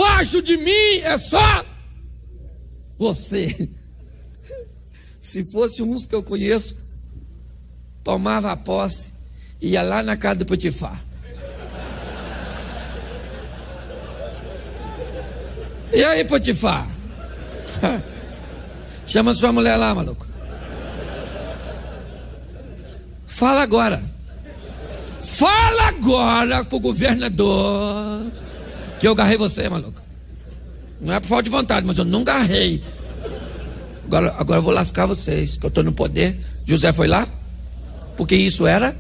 abaixo de mim é só você. Se fosse uns que eu conheço, tomava a posse, ia lá na casa do Potifar. E aí, Potifar? Chama sua mulher lá, maluco. Fala agora. Fala agora pro governador que eu agarrei você, maluco. Não é por falta de vontade, mas eu não agarrei. Agora eu vou lascar vocês, que eu estou no poder. José foi lá, porque isso era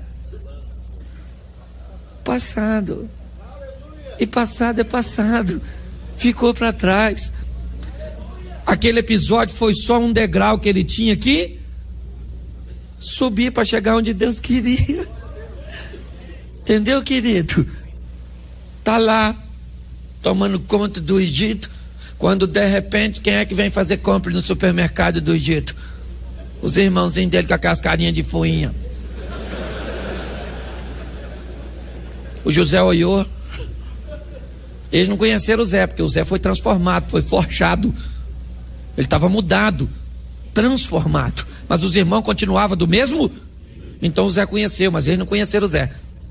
passado. E passado é passado. Ficou para trás. Aquele episódio foi só um degrau que ele tinha que subir para chegar onde Deus queria. Entendeu, querido? Tá lá tomando conta do Egito, quando de repente quem é que vem fazer compra no supermercado do Egito? Os irmãozinhos dele com a cascarinha de fuinha. O José olhou. Eles não conheceram o Zé, porque o Zé foi transformado, foi forjado. Ele estava mudado, transformado. Mas os irmãos continuavam do mesmo. Então o Zé conheceu, mas eles não conheceram o Zé.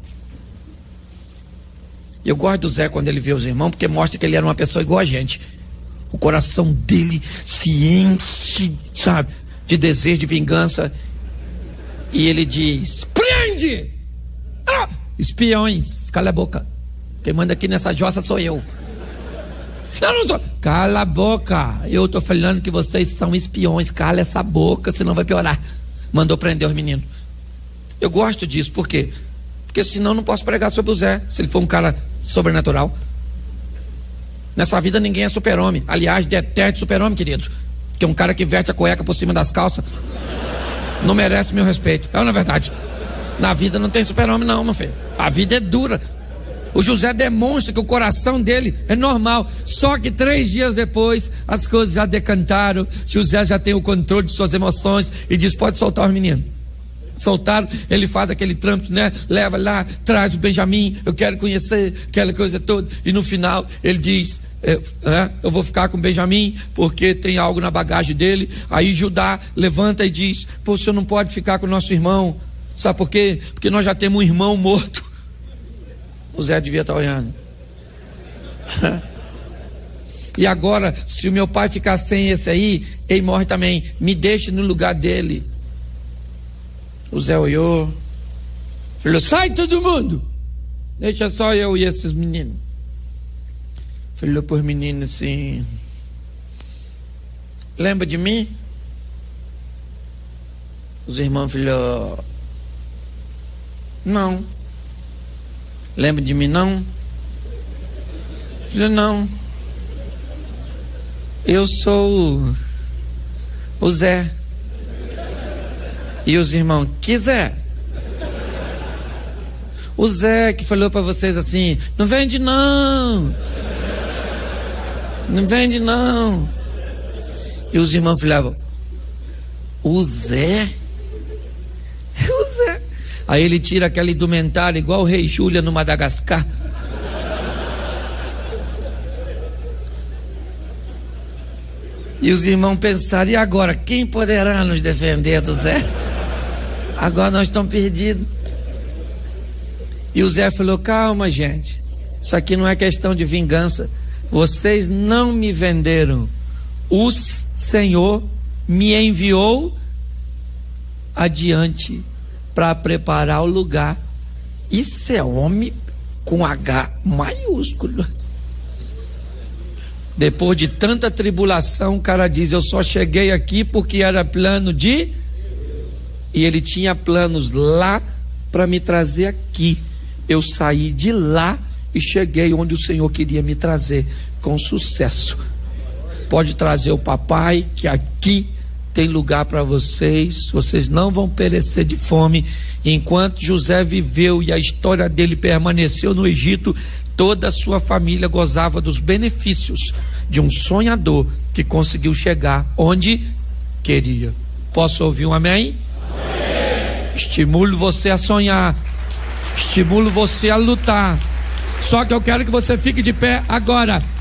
Eu gosto do Zé quando ele vê os irmãos, porque mostra que ele era uma pessoa igual a gente. O coração dele se enche, sabe, de desejo de vingança. E ele diz: prende! Espiões, cala a boca. Quem manda aqui nessa jossa sou eu. Não sou. Cala a boca. Eu tô falando que vocês são espiões. Cala essa boca, senão vai piorar. Mandou prender os meninos. Eu gosto disso, por quê? Porque senão eu não posso pregar sobre o Zé, se ele for um cara sobrenatural. Nessa vida ninguém é super-homem. Aliás, deteste super-homem, queridos. Porque um cara que veste a cueca por cima das calças não merece meu respeito. É ou não é verdade? Na vida não tem super-homem não, meu filho. A vida é dura. O José demonstra que o coração dele é normal. Só que 3 dias depois as coisas já decantaram. José já tem o controle de suas emoções e diz: pode soltar os meninos. Soltaram, ele faz aquele trâmite, né? Leva lá, traz o Benjamim, eu quero conhecer, aquela coisa toda. E no final ele diz: eu vou ficar com o Benjamim porque tem algo na bagagem dele. Aí Judá levanta e diz: pô, o senhor não pode ficar com o nosso irmão. Sabe por quê? Porque nós já temos um irmão morto. O Zé devia estar olhando. E agora, se o meu pai ficar sem esse aí, ele morre também. Me deixe no lugar dele. O Zé olhou, falou: sai todo mundo, deixa só eu e esses meninos. Falou para os meninos assim: lembra de mim? Os irmãos falaram: não. Lembra de mim não? Falei: não. Eu sou o Zé. E os irmãos: que Zé? O Zé que falou para vocês assim: não vende não. Não vende não. E os irmãos falavam: o Zé? O Zé. Aí ele tira aquela indumentária igual o rei Júlia no Madagascar. E os irmãos pensaram: e agora? Quem poderá nos defender do Zé? Agora nós estamos perdidos. E o Zé falou: calma, gente, isso aqui não é questão de vingança. Vocês não me venderam. O Senhor me enviou adiante para preparar o lugar. Isso é homem com H maiúsculo. Depois de tanta tribulação, o cara diz: eu só cheguei aqui porque era plano de... E ele tinha planos lá para me trazer aqui. Eu saí de lá e cheguei onde o Senhor queria me trazer, com sucesso. Pode trazer o papai, que aqui tem lugar para vocês. Vocês não vão perecer de fome. Enquanto José viveu e a história dele permaneceu no Egito, toda a sua família gozava dos benefícios de um sonhador que conseguiu chegar onde queria. Posso ouvir um amém? Amém. Estimulo você a sonhar, estimulo você a lutar. Só que eu quero que você fique de pé agora.